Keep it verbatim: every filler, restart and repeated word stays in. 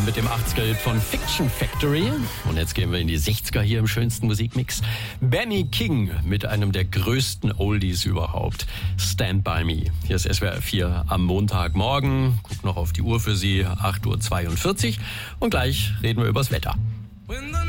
mit dem achtziger-Hit von Fiction Factory. Und jetzt gehen wir in die sechziger hier im schönsten Musikmix. Benny King mit einem der größten Oldies überhaupt. Stand By Me. Hier ist S W R vier am Montagmorgen. Guck noch auf die Uhr für Sie, acht Uhr zweiundvierzig. Und gleich reden wir übers Wetter.